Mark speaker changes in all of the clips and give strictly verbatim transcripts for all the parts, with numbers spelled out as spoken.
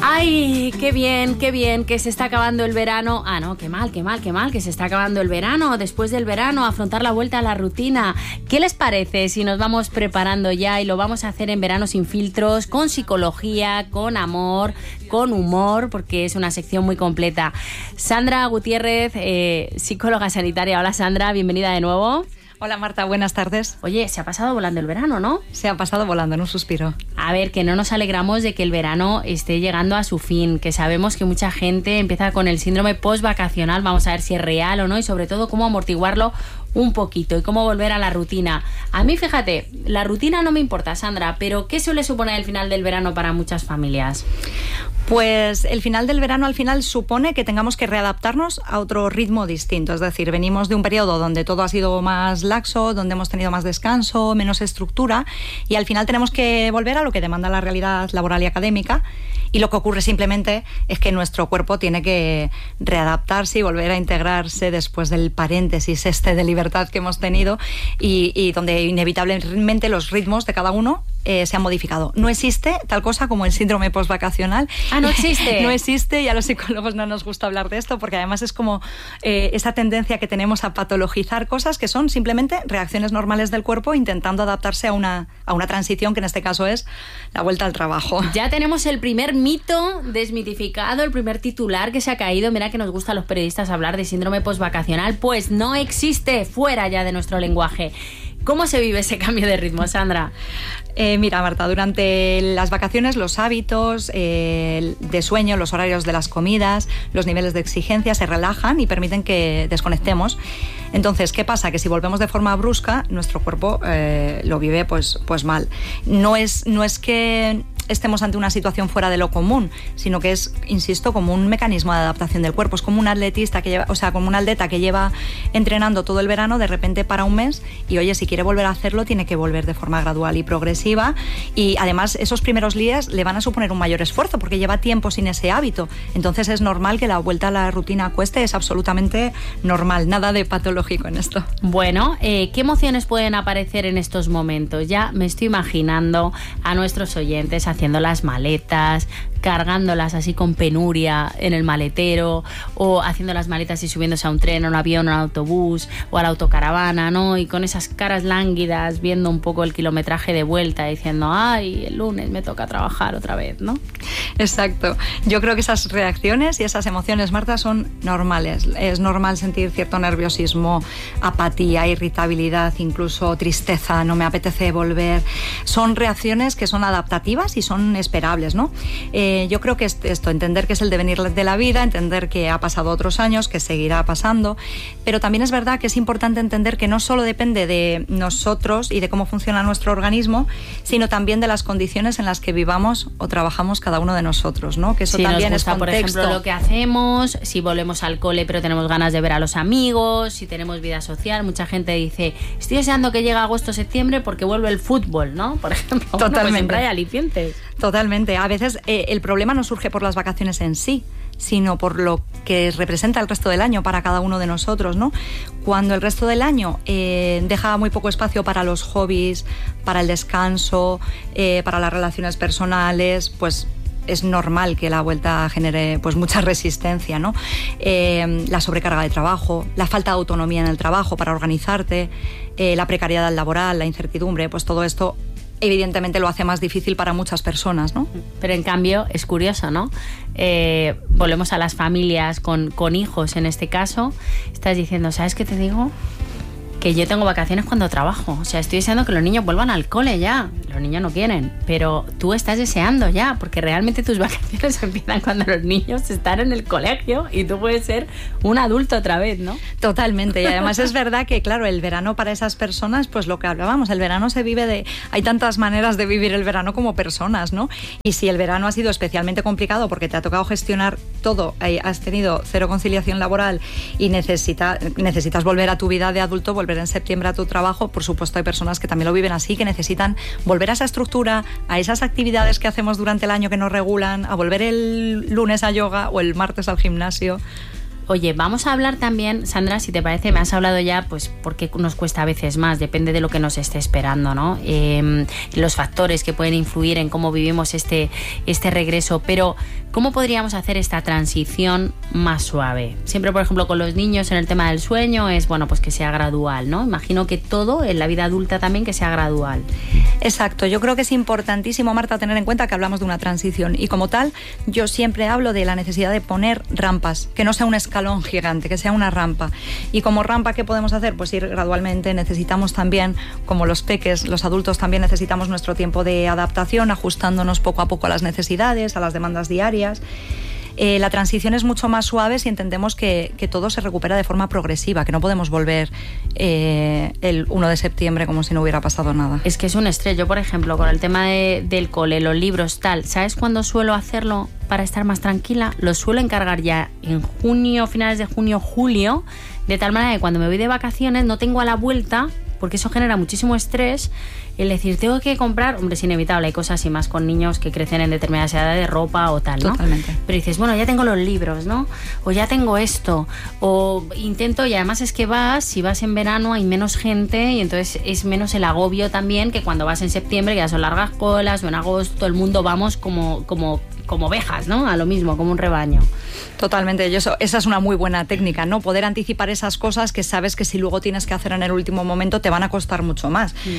Speaker 1: Ay, qué bien, qué bien, que se está acabando el verano. Ah, no, qué mal, qué mal, qué mal, que se está acabando el verano. Después del verano, afrontar la vuelta a la rutina. ¿Qué les parece si nos vamos preparando ya y lo vamos a hacer en Verano Sin Filtros, con psicología, con amor, con humor, porque es una sección muy completa? Sandra Gutiérrez, eh, psicóloga sanitaria. Hola, Sandra, bienvenida de nuevo.
Speaker 2: Hola, Marta, buenas tardes.
Speaker 1: Oye, se ha pasado volando el verano, ¿no?
Speaker 2: Se ha pasado volando en un suspiro.
Speaker 1: A ver, que no nos alegramos de que el verano esté llegando a su fin, que sabemos que mucha gente empieza con el síndrome post-vacacional. Vamos a ver si es real o no y sobre todo cómo amortiguarlo un poquito y cómo volver a la rutina. A mí, fíjate, la rutina no me importa, Sandra, pero ¿qué suele suponer el final del verano para muchas familias?
Speaker 2: Pues el final del verano al final supone que tengamos que readaptarnos a otro ritmo distinto. Es decir, venimos de un periodo donde todo ha sido más laxo, donde hemos tenido más descanso, menos estructura, y al final tenemos que volver a lo que demanda la realidad laboral y académica. Y lo que ocurre simplemente es que nuestro cuerpo tiene que readaptarse y volver a integrarse después del paréntesis este de libertad que hemos tenido y, y donde inevitablemente los ritmos de cada uno eh, se han modificado. No existe tal cosa como el síndrome postvacacional.
Speaker 1: Ah, no existe.
Speaker 2: No existe, y a los psicólogos no nos gusta hablar de esto porque además es como eh, esa tendencia que tenemos a patologizar cosas que son simplemente reacciones normales del cuerpo intentando adaptarse a una, a una transición que en este caso es la vuelta al trabajo.
Speaker 1: Ya tenemos el primer mito desmitificado, el primer titular que se ha caído. Mira que nos gusta a los periodistas hablar de síndrome postvacacional. Pues no existe, fuera ya de nuestro lenguaje. ¿Cómo se vive ese cambio de ritmo, Sandra?
Speaker 2: Eh, mira, Marta, durante las vacaciones los hábitos eh, de sueño, los horarios de las comidas, los niveles de exigencia se relajan y permiten que desconectemos. Entonces, ¿qué pasa? Que si volvemos de forma brusca, nuestro cuerpo eh, lo vive pues, pues mal. No es, no es que estemos ante una situación fuera de lo común, sino que es, insisto, como un mecanismo de adaptación del cuerpo. Es como un atletista que lleva, o sea, como un atleta que lleva entrenando todo el verano, de repente para un mes y, oye, si quiere volver a hacerlo, tiene que volver de forma gradual y progresiva, y además esos primeros días le van a suponer un mayor esfuerzo porque lleva tiempo sin ese hábito. Entonces es normal que la vuelta a la rutina cueste, es absolutamente normal, nada de patológico en esto.
Speaker 1: Bueno, eh, ¿qué emociones pueden aparecer en estos momentos? Ya me estoy imaginando a nuestros oyentes haciendo las maletas, cargándolas así con penuria en el maletero, o haciendo las maletas y subiéndose a un tren, a un avión, a un autobús o a la autocaravana, ¿no? Y con esas caras lánguidas viendo un poco el kilometraje de vuelta, diciendo, ay, el lunes me toca trabajar otra vez, ¿no?
Speaker 2: Exacto. Yo creo que esas reacciones y esas emociones, Marta, son normales. Es normal sentir cierto nerviosismo, apatía, irritabilidad, incluso tristeza, no me apetece volver. Son reacciones que son adaptativas y son esperables, ¿no? Eh, yo creo que es esto, entender que es el devenir de la vida, entender que ha pasado otros años, que seguirá pasando, pero también es verdad que es importante entender que no solo depende de nosotros y de cómo funciona nuestro organismo, sino también de las condiciones en las que vivamos o trabajamos cada uno de nosotros, ¿no? Que eso
Speaker 1: si
Speaker 2: también
Speaker 1: nos gusta,
Speaker 2: es contexto.
Speaker 1: Por ejemplo, lo que hacemos, si volvemos al cole pero tenemos ganas de ver a los amigos, si tenemos vida social. Mucha gente dice, estoy deseando que llegue agosto, septiembre porque vuelve el fútbol, ¿no? Por ejemplo.
Speaker 2: Totalmente.
Speaker 1: Bueno, pues siempre hay alicientes.
Speaker 2: Totalmente. A veces eh, el problema no surge por las vacaciones en sí, sino por lo que representa el resto del año para cada uno de nosotros, ¿no? Cuando el resto del año eh, deja muy poco espacio para los hobbies, para el descanso, eh, para las relaciones personales, pues es normal que la vuelta genere pues mucha resistencia, ¿no? Eh, la sobrecarga de trabajo, la falta de autonomía en el trabajo para organizarte, eh, la precariedad laboral, la incertidumbre, pues todo esto evidentemente lo hace más difícil para muchas personas, ¿no?
Speaker 1: Pero en cambio es curioso, ¿no? Eh, volvemos a las familias con, con hijos en este caso. Estás diciendo, ¿sabes qué te digo? Que yo tengo vacaciones cuando trabajo. O sea, estoy deseando que los niños vuelvan al cole ya. Los niños no quieren, pero tú estás deseando ya, porque realmente tus vacaciones empiezan cuando los niños están en el colegio y tú puedes ser un adulto otra vez, ¿no?
Speaker 2: Totalmente. Y además es verdad que, claro, el verano para esas personas, pues lo que hablábamos, el verano se vive de... Hay tantas maneras de vivir el verano como personas, ¿no? Y si el verano ha sido especialmente complicado porque te ha tocado gestionar todo, has tenido cero conciliación laboral y necesita, necesitas volver a tu vida de adulto, volver en septiembre a tu trabajo, por supuesto hay personas que también lo viven así, que necesitan volver a esa estructura, a esas actividades que hacemos durante el año que nos regulan, a volver el lunes a yoga o el martes al gimnasio.
Speaker 1: Oye, vamos a hablar también, Sandra, si te parece, me has hablado ya, pues, porque nos cuesta a veces más, depende de lo que nos esté esperando, ¿no? Eh, los factores que pueden influir en cómo vivimos este, este regreso, pero ¿cómo podríamos hacer esta transición más suave? Siempre, por ejemplo, con los niños en el tema del sueño es, bueno, pues que sea gradual, ¿no? Imagino que todo en la vida adulta también que sea gradual.
Speaker 2: Exacto, yo creo que es importantísimo, Marta, tener en cuenta que hablamos de una transición y como tal, yo siempre hablo de la necesidad de poner rampas, que no sea un escalón gigante, que sea una rampa. Y como rampa, ¿qué podemos hacer? Pues ir gradualmente. Necesitamos también, como los peques, los adultos también necesitamos nuestro tiempo de adaptación, ajustándonos poco a poco a las necesidades, a las demandas diarias. Eh, la transición es mucho más suave si entendemos que, que todo se recupera de forma progresiva, que no podemos volver eh, el uno de septiembre como si no hubiera pasado nada.
Speaker 1: Es que es un estrés. Yo, por ejemplo, con el tema de, del cole, los libros, tal, ¿sabes cuándo suelo hacerlo para estar más tranquila? Lo suelo encargar ya en junio, finales de junio, julio, de tal manera que cuando me voy de vacaciones no tengo a la vuelta, porque eso genera muchísimo estrés. El decir, tengo que comprar, hombre, es inevitable, hay cosas y más con niños que crecen en determinadas edades de ropa o tal, ¿no?
Speaker 2: Totalmente.
Speaker 1: Pero dices, bueno, ya tengo los libros, ¿no? O ya tengo esto, o intento, y además es que vas, si vas en verano hay menos gente y entonces es menos el agobio también que cuando vas en septiembre, que ya son largas colas, o en agosto, todo el mundo vamos como, como, como ovejas, ¿no? A lo mismo, como un rebaño.
Speaker 2: Totalmente, yo eso, esa es una muy buena técnica, ¿no? Poder anticipar esas cosas que sabes que si luego tienes que hacer en el último momento te van a costar mucho más. Mm.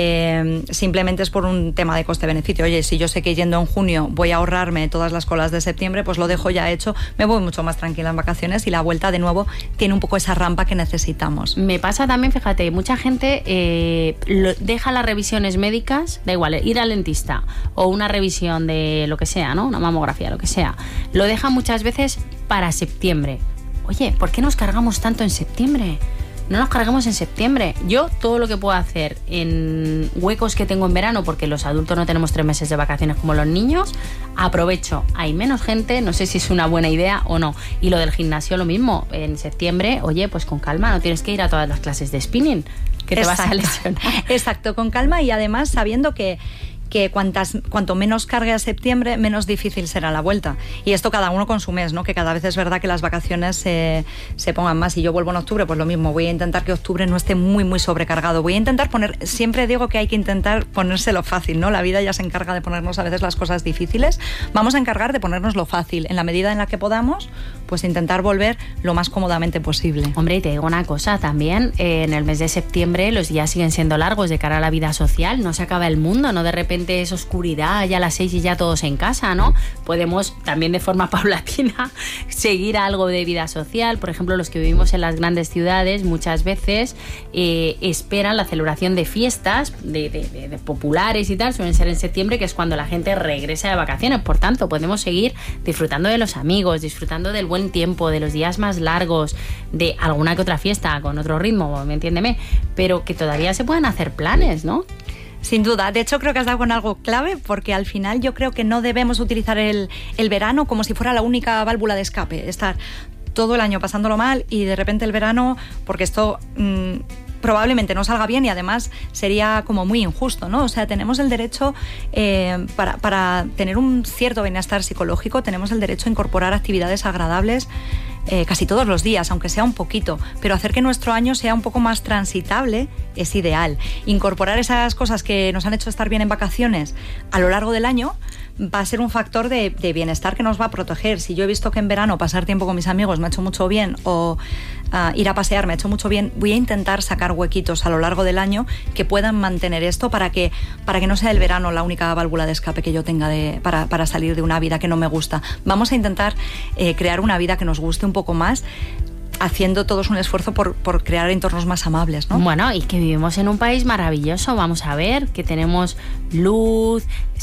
Speaker 2: Eh, simplemente es por un tema de coste-beneficio. Oye, si yo sé que yendo en junio voy a ahorrarme todas las colas de septiembre, pues lo dejo ya hecho, me voy mucho más tranquila en vacaciones y la vuelta de nuevo tiene un poco esa rampa que necesitamos.
Speaker 1: Me pasa también, fíjate, mucha gente eh, lo, deja las revisiones médicas, da igual, ir al dentista o una revisión de lo que sea, ¿no? Una mamografía, lo que sea, lo deja muchas veces para septiembre. Oye, ¿por qué nos cargamos tanto en septiembre? No nos cargamos en septiembre. Yo todo lo que puedo hacer en huecos que tengo en verano, porque los adultos no tenemos tres meses de vacaciones como los niños, aprovecho. Hay menos gente, no sé si es una buena idea o no. Y lo del gimnasio lo mismo. En septiembre, oye, pues con calma, no tienes que ir a todas las clases de spinning, que te
Speaker 2: Exacto.
Speaker 1: vas a lesionar.
Speaker 2: Exacto, con calma y además sabiendo que que cuantas, cuanto menos cargue a septiembre, menos difícil será la vuelta. Y esto cada uno con su mes, ¿no? Que cada vez es verdad que las vacaciones se, se pongan más. Si yo vuelvo en octubre, pues lo mismo. Voy a intentar que octubre no esté muy, muy sobrecargado. Voy a intentar poner... Siempre digo que hay que intentar ponérselo fácil, ¿no? La vida ya se encarga de ponernos a veces las cosas difíciles. Vamos a encargar de ponernos lo fácil. En la medida en la que podamos, pues intentar volver lo más cómodamente posible.
Speaker 1: Hombre, y te digo una cosa también. Eh, en el mes de septiembre los días siguen siendo largos de cara a la vida social. No se acaba el mundo, ¿no? De repente es oscuridad, ya a las seis y ya todos en casa, ¿no? Podemos también de forma paulatina seguir algo de vida social. Por ejemplo, los que vivimos en las grandes ciudades muchas veces eh, esperan la celebración de fiestas de, de, de, de populares y tal, suelen ser en septiembre, que es cuando la gente regresa de vacaciones. Por tanto, podemos seguir disfrutando de los amigos, disfrutando del buen tiempo, de los días más largos, de alguna que otra fiesta con otro ritmo, ¿me entiéndeme? Pero que todavía se pueden hacer planes, ¿no?
Speaker 2: Sin duda, de hecho creo que has dado con algo clave, porque al final yo creo que no debemos utilizar el, el verano como si fuera la única válvula de escape, estar todo el año pasándolo mal y de repente el verano, porque esto mmm, probablemente no salga bien y además sería como muy injusto, ¿no? O sea, tenemos el derecho, eh, para, para tener un cierto bienestar psicológico, tenemos el derecho a incorporar actividades agradables Eh, casi todos los días, aunque sea un poquito, pero hacer que nuestro año sea un poco más transitable es ideal. Incorporar esas cosas que nos han hecho estar bien en vacaciones a lo largo del año va a ser un factor de, de bienestar que nos va a proteger. Si yo he visto que en verano pasar tiempo con mis amigos me ha hecho mucho bien, o uh, ir a pasear me ha hecho mucho bien, voy a intentar sacar huequitos a lo largo del año que puedan mantener esto para que, para que no sea el verano la única válvula de escape que yo tenga de, para, para salir de una vida que no me gusta. Vamos a intentar eh, crear una vida que nos guste un poco más, haciendo todos un esfuerzo por, por crear entornos más amables, ¿no?
Speaker 1: Bueno, y que vivimos en un país maravilloso, vamos a ver, que tenemos luz,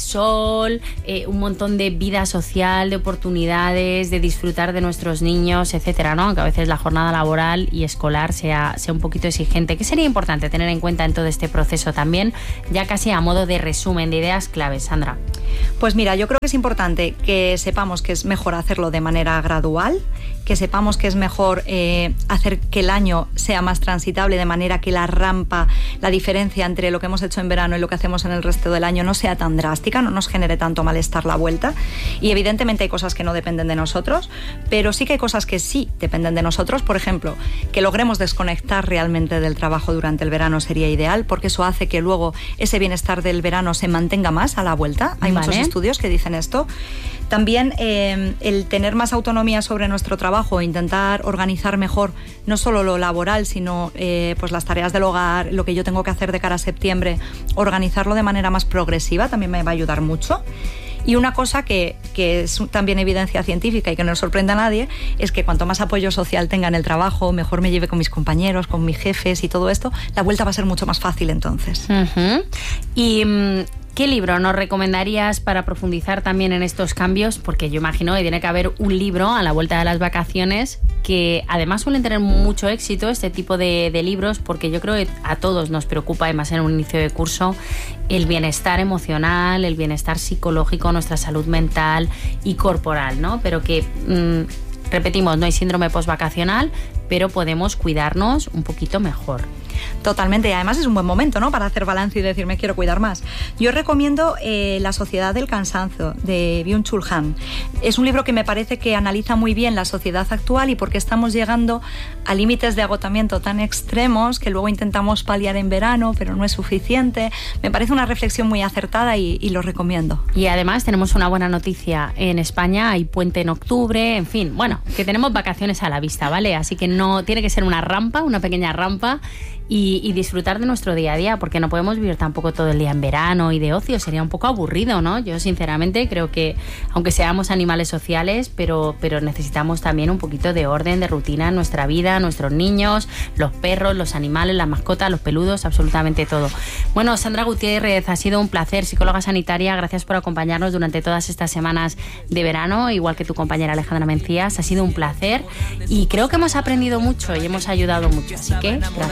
Speaker 1: sol, eh, un montón de vida social, de oportunidades, de disfrutar de nuestros niños, etcétera, ¿no? Que a veces la jornada laboral y escolar sea, sea un poquito exigente, que sería importante tener en cuenta en todo este proceso también, ya casi a modo de resumen de ideas claves, Sandra.
Speaker 2: Pues mira, yo creo que es importante que sepamos que es mejor hacerlo de manera gradual, que sepamos que es mejor eh, hacer que el año sea más transitable, de manera que la rampa, la diferencia entre lo que hemos hecho en verano y lo que hacemos en el resto del año no sea tan drástica, no nos genere tanto malestar la vuelta. Y evidentemente hay cosas que no dependen de nosotros, pero sí que hay cosas que sí dependen de nosotros. Por ejemplo, que logremos desconectar realmente del trabajo durante el verano sería ideal, porque eso hace que luego ese bienestar del verano se mantenga más a la vuelta. Hay
Speaker 1: Vale.
Speaker 2: muchos estudios que dicen esto. También eh, el tener más autonomía sobre nuestro trabajo, intentar organizar mejor no solo lo laboral, sino eh, pues las tareas del hogar, lo que yo tengo que hacer de cara a septiembre, organizarlo de manera más progresiva también me va a ayudar mucho. Y una cosa que, que es también evidencia científica y que no sorprende a nadie, es que cuanto más apoyo social tenga en el trabajo, mejor me lleve con mis compañeros, con mis jefes y todo esto, la vuelta va a ser mucho más fácil entonces.
Speaker 1: Uh-huh. Y... ¿qué libro nos recomendarías para profundizar también en estos cambios? Porque yo imagino que tiene que haber un libro a la vuelta de las vacaciones que además suelen tener mucho éxito, este tipo de, de libros, porque yo creo que a todos nos preocupa, además en un inicio de curso, el bienestar emocional, el bienestar psicológico, nuestra salud mental y corporal, ¿no? Pero que... Mmm, repetimos, no hay síndrome postvacacional, pero podemos cuidarnos un poquito mejor.
Speaker 2: Totalmente, y además es un buen momento, ¿no?, para hacer balance y decir me quiero cuidar más. Yo recomiendo eh, La Sociedad del Cansancio, de Byung-Chul Han. Es un libro que me parece que analiza muy bien la sociedad actual y por qué estamos llegando a límites de agotamiento tan extremos que luego intentamos paliar en verano, pero no es suficiente. Me parece una reflexión muy acertada y, y lo recomiendo.
Speaker 1: Y además tenemos una buena noticia. En España hay puente en octubre, en fin, bueno, que tenemos vacaciones a la vista, ¿vale? Así que no tiene que ser una rampa, una pequeña rampa, Y, y disfrutar de nuestro día a día, porque no podemos vivir tampoco todo el día en verano y de ocio, sería un poco aburrido, ¿no? Yo sinceramente creo que aunque seamos animales sociales, pero, pero necesitamos también un poquito de orden, de rutina en nuestra vida, nuestros niños, los perros, los animales, las mascotas, los peludos, absolutamente todo. Bueno, Sandra Gutiérrez, ha sido un placer, psicóloga sanitaria, gracias por acompañarnos durante todas estas semanas de verano, igual que tu compañera Alejandra Mencías, ha sido un placer y creo que hemos aprendido mucho y hemos ayudado mucho, así que gracias.